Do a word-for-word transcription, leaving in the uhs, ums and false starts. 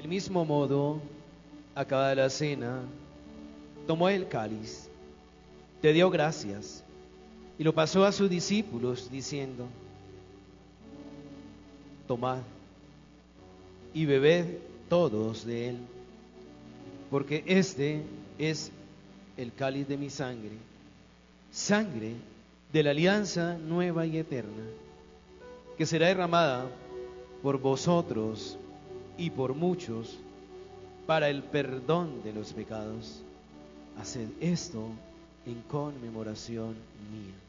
Del mismo modo, acabada la cena, tomó el cáliz, te dio gracias y lo pasó a sus discípulos diciendo: tomad y bebed todos de él, porque este es el cáliz de mi sangre, sangre de la alianza nueva y eterna, que será derramada por vosotros y por muchos para el perdón de los pecados. Haced esto en conmemoración mía.